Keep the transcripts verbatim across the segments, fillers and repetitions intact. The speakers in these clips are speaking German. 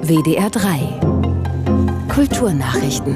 W D R drei Kulturnachrichten.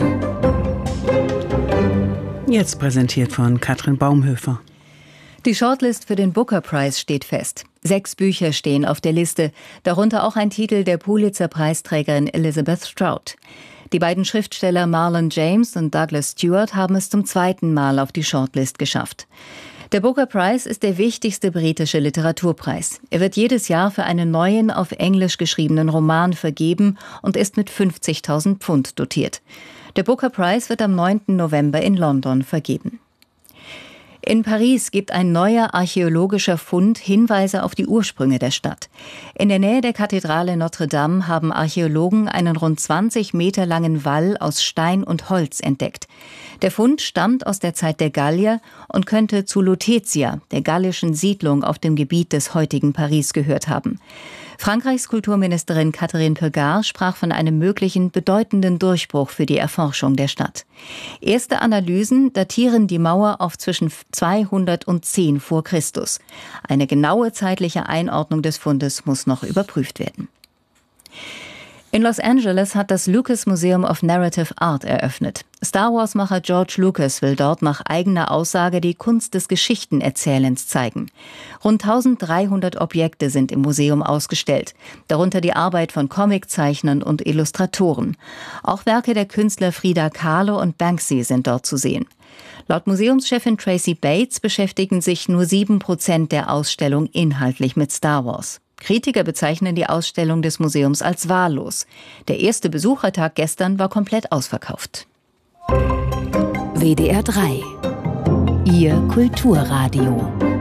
Jetzt präsentiert von Katrin Baumhöfer. Die Shortlist für den Booker Prize steht fest. Sechs Bücher stehen auf der Liste, darunter auch ein Titel der Pulitzer-Preisträgerin Elizabeth Strout. Die beiden Schriftsteller Marlon James und Douglas Stewart haben es zum zweiten Mal auf die Shortlist geschafft. Der Booker Prize ist der wichtigste britische Literaturpreis. Er wird jedes Jahr für einen neuen, auf Englisch geschriebenen Roman vergeben und ist mit fünfzigtausend Pfund dotiert. Der Booker Prize wird am neunten November in London vergeben. In Paris gibt ein neuer archäologischer Fund Hinweise auf die Ursprünge der Stadt. In der Nähe der Kathedrale Notre Dame haben Archäologen einen rund zwanzig Meter langen Wall aus Stein und Holz entdeckt. Der Fund stammt aus der Zeit der Gallier und könnte zu Lutetia, der gallischen Siedlung auf dem Gebiet des heutigen Paris, gehört haben. Frankreichs Kulturministerin Catherine Pegard sprach von einem möglichen bedeutenden Durchbruch für die Erforschung der Stadt. Erste Analysen datieren die Mauer auf zwischen zweihundertzehn vor Christus. Eine genaue zeitliche Einordnung des Fundes muss noch überprüft werden. In Los Angeles hat das Lucas Museum of Narrative Art eröffnet. Star Wars-Macher George Lucas will dort nach eigener Aussage die Kunst des Geschichtenerzählens zeigen. Rund dreizehnhundert Objekte sind im Museum ausgestellt, darunter die Arbeit von Comiczeichnern und Illustratoren. Auch Werke der Künstler Frida Kahlo und Banksy sind dort zu sehen. Laut Museumschefin Tracy Bates beschäftigen sich nur sieben Prozent der Ausstellung inhaltlich mit Star Wars. Kritiker bezeichnen die Ausstellung des Museums als wahllos. Der erste Besuchertag gestern war komplett ausverkauft. W D R drei Ihr Kulturradio.